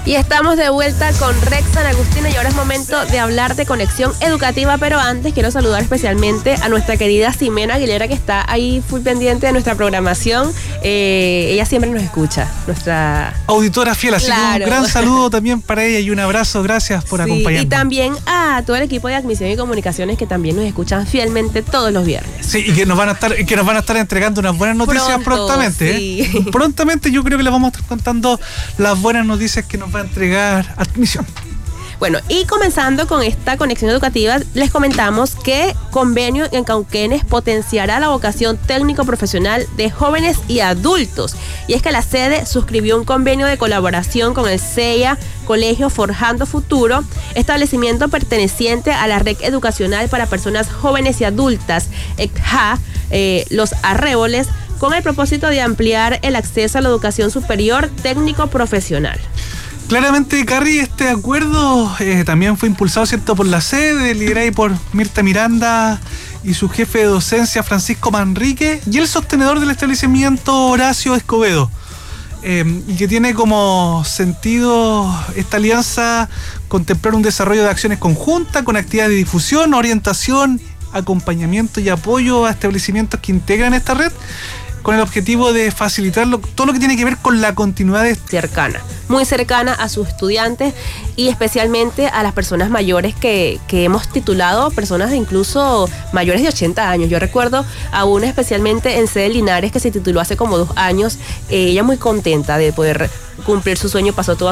Y estamos de vuelta con Rex San Agustín y ahora es momento de hablar de conexión educativa, pero antes quiero saludar especialmente a nuestra querida Ximena Aguilera, que está ahí full pendiente de nuestra programación. Ella siempre nos escucha, nuestra auditora fiel, así que un gran saludo también para ella y un abrazo, gracias por acompañarnos. Y también a todo el equipo de Admisión y Comunicaciones que también nos escuchan fielmente todos los viernes. Sí, y que nos van a estar entregando unas buenas noticias prontamente. Sí. Prontamente yo creo que les vamos a estar contando las buenas noticias que nos va a entregar Admisión. Bueno, y comenzando con esta conexión educativa, les comentamos que convenio en Cauquenes potenciará la vocación técnico-profesional de jóvenes y adultos. Y es que la sede suscribió un convenio de colaboración con el CEIA, Colegio Forjando Futuro, establecimiento perteneciente a la Red Educacional para Personas Jóvenes y Adultas, ECJA, Los Arréboles, con el propósito de ampliar el acceso a la educación superior técnico-profesional. Claramente, Carrie, este acuerdo también fue impulsado, ¿cierto?, por la sede, liderada por Mirta Miranda y su jefe de docencia, Francisco Manrique, y el sostenedor del establecimiento, Horacio Escobedo. Y que tiene como sentido esta alianza contemplar un desarrollo de acciones conjuntas con actividades de difusión, orientación, acompañamiento y apoyo a establecimientos que integran esta red, con el objetivo de facilitar todo lo que tiene que ver con la continuidad muy cercana a sus estudiantes y especialmente a las personas mayores que hemos titulado, personas incluso mayores de 80 años. Yo recuerdo a una especialmente en sede Linares que se tituló hace como 2 años. Ella muy contenta de poder cumplir su sueño, pasó toda